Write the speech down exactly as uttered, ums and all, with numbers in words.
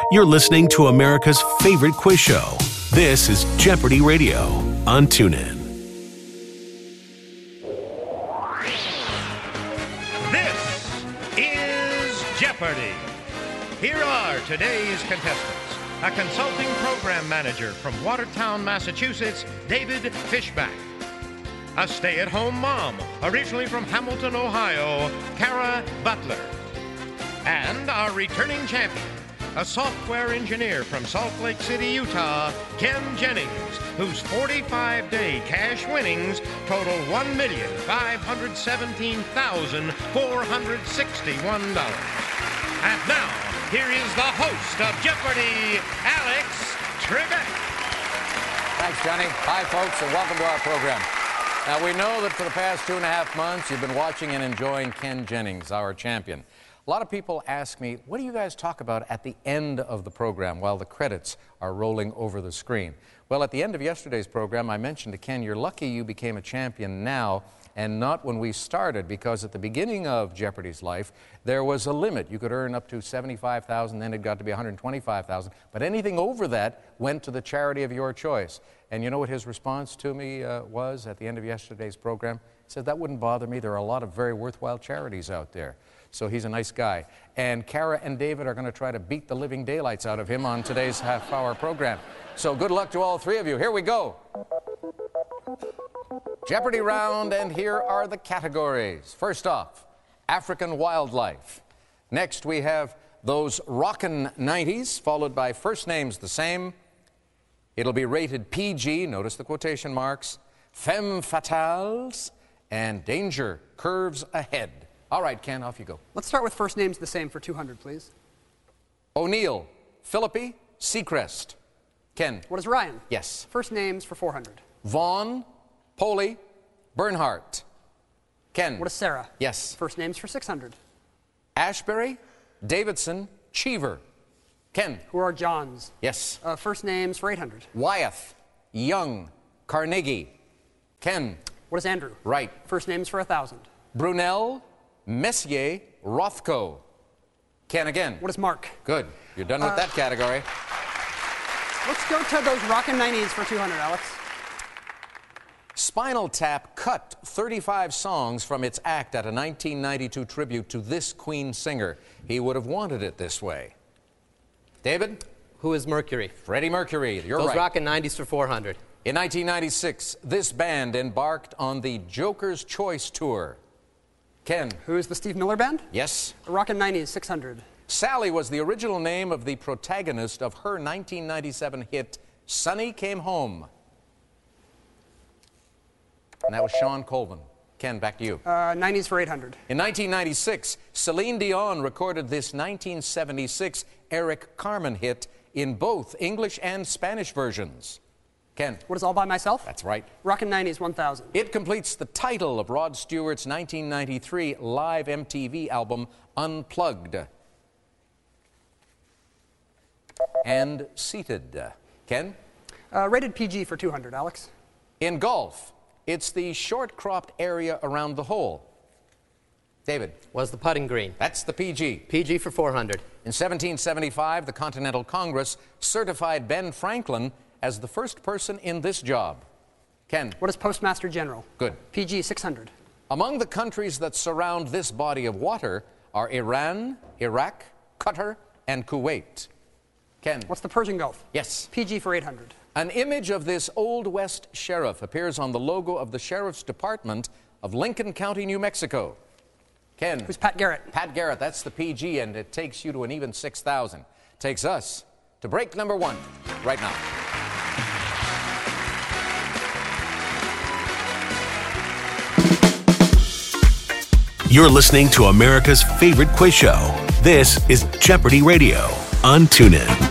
You're listening to America's favorite quiz show. This is Jeopardy Radio on TuneIn. This is Jeopardy! Here are today's contestants. A consulting program manager from Watertown, Massachusetts, David Fishback. A stay-at-home mom, originally from Hamilton, Ohio, Kara Butler. And our returning champion, a software engineer from Salt Lake City, Utah, Ken Jennings, whose forty-five day cash winnings total one million five hundred seventeen thousand four hundred sixty-one dollars. And now, here is the host of Jeopardy, Alex Trebek. Thanks, Johnny. Hi, folks, and welcome to our program. Now, we know that for the past two and a half months, you've been watching and enjoying Ken Jennings, our champion. A lot of people ask me, what do you guys talk about at the end of the program while the credits are rolling over the screen? Well, at the end of yesterday's program, I mentioned to Ken, you're lucky you became a champion now and not when we started, because at the beginning of Jeopardy's life, there was a limit. You could earn up to seventy-five thousand dollars, then it got to be one hundred twenty-five thousand dollars. But anything over that went to the charity of your choice. And you know what his response to me uh, was at the end of yesterday's program? He said, that wouldn't bother me. There are a lot of very worthwhile charities out there. So he's a nice guy. And Kara and David are going to try to beat the living daylights out of him on today's half-hour program. So good luck to all three of you. Here we go. Jeopardy round, and here are the categories. First off, African wildlife. Next, we have those rockin' nineties, followed by first names the same. It'll be rated P G, notice the quotation marks, femme fatales, and danger curves ahead. All right, Ken, off you go. Let's start with first names the same for two hundred, please. O'Neill, Philippi, Seacrest. Ken. What is Ryan? Yes. First names for four hundred. Vaughn, Poley, Bernhardt. Ken. What is Sarah? Yes. First names for six hundred. Ashbury, Davidson, Cheever. Ken. Who are Johns? Yes. Uh, first names for eight hundred. Wyeth, Young, Carnegie. Ken. What is Andrew? Right. First names for one thousand. Brunel, Messier, Rothko. Ken again. What is Mark? Good. You're done with uh, that category. Let's go to those rockin' nineties for two hundred, Alex. Spinal Tap cut thirty-five songs from its act at a nineteen ninety-two tribute to this Queen singer. He would have wanted it this way. David? Who is Mercury? Freddie Mercury. You're Those right. rockin' nineties for four hundred. In nineteen ninety-six, this band embarked on the Joker's Choice Tour. Ken? Who is the Steve Miller Band? Yes. Rockin' nineties, six hundred. Sally was the original name of the protagonist of her nineteen ninety-seven hit, Sonny Came Home. And that was Sean Colvin. Ken, back to you. Uh, nineties for eight hundred. In nineteen ninety-six, Celine Dion recorded this nineteen seventy-six Eric Carmen hit in both English and Spanish versions. Ken? What is All By Myself? That's right. Rockin' nineties, one thousand. It completes the title of Rod Stewart's nineteen ninety-three live M T V album, Unplugged. And Seated. Ken? Uh, rated P G for two hundred, Alex. In golf, it's the short-cropped area around the hole. David? Was the putting green? That's the P G. P G for four hundred. In seventeen seventy-five, the Continental Congress certified Ben Franklin as the first person in this job. Ken? What is Postmaster General? Good. P G, six hundred. Among the countries that surround this body of water are Iran, Iraq, Qatar, and Kuwait. Ken? What's the Persian Gulf? Yes. P G for eight hundred. An image of this Old West sheriff appears on the logo of the Sheriff's Department of Lincoln County, New Mexico. Ken? Who's Pat Garrett? Pat Garrett, that's the P G, and it takes you to an even six thousand. Takes us to break number one right now. You're listening to America's favorite quiz show. This is Jeopardy Radio on TuneIn.